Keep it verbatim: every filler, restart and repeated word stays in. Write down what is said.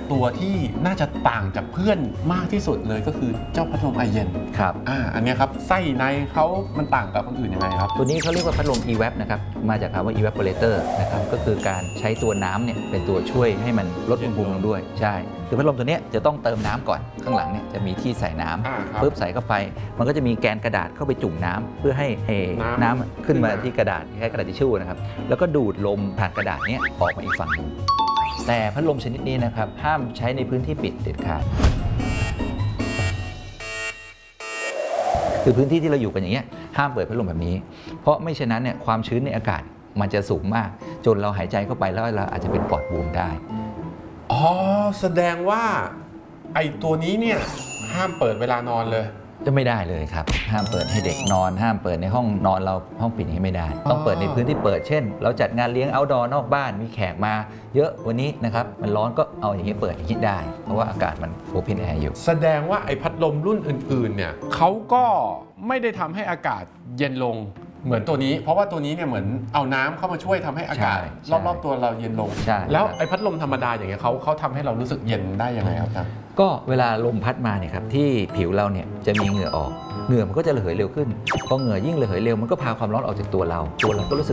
ตัวที่น่าจะต่างจากเพื่อนมากที่สุดเลยก็คือเจ้าพัดลมไอเย็นครับอ่าอันนี้ครับไส้ในเขามันต่างกับคนอื่นยังไงครับตัวนี้เขาเรียกว่าพัดลม อี แวป นะครับมาจากคำว่า evaporator นะครับก็คือการใช้ตัวน้ำเนี่ยเป็นตัวช่วยให้มันลดอุณหภูมิลงด้วยใช่คือพัดลมตัวนี้จะต้องเติมน้ำก่อนข้างหลังเนี่ยจะมีที่ใส่น้ำปุ๊บใส่เข้าไปมันก็จะมีแกนกระดาษเข้าไปจุ่มน้ำเพื่อให้เอน้ำขึ้นมาที่กระดาษคล้ายกระดาษทิชชู่นะครับแล้วก็ดูดลมผ่านกระดาษนี้ออกมาอีกฝั่งหนึ่งแต่พัดลมชนิดนี้นะครับห้ามใช้ในพื้นที่ปิดเด็ดขาดคือพื้นที่ที่เราอยู่กันอย่างเงี้ยห้ามเปิดพัดลมแบบนี้เพราะไม่เช่นนั้นเนี่ยความชื้นในอากาศมันจะสูงมากจนเราหายใจเข้าไปแล้วเราอาจจะเป็นปอดบวมได้อ๋อแสดงว่าไอตัวนี้เนี่ยห้ามเปิดเวลานอนเลยจะไม่ได้เลยครับห้ามเปิดให้เด็กนอนห้ามเปิดในห้องนอนเราห้องปิดอย่างนี้ไม่ได้ต้องเปิดในพื้นที่เปิดเช่นเราจัดงานเลี้ยง outdoor นอกบ้านมีแขกมาเยอะวันนี้นะครับมันร้อนก็เอาอย่างนี้เปิดอย่างนี้ได้เพราะว่าอากาศมัน open air อยู่แสดงว่าไอพัดลมรุ่นอื่นๆเนี่ยเขาก็ไม่ได้ทำให้อากาศเย็นลงเหมือนตัวนี้เพราะว่าตัวนี้เนี่ยเหมือนเอาน้ำเข้ามาช่วยทำให้อากาศรอบๆตัวเราเย็นลงแล้วไอพัดลมธรรมดาอย่างเงี้ยเขาเขาทำให้เรารู้สึกเย็นได้ยังไงครับท่านก็เวลาลมพัดมาเนี่ยครับที่ผิวเราเนี่ยจะมีเหงื่อออกเหงื่อมันก็จะระเหยเร็วขึ้นพอเหงื่อยิ่งระเหยเร็วมันก็พาความร้อนออกจากตัวเราตัวเราก็รู้สึก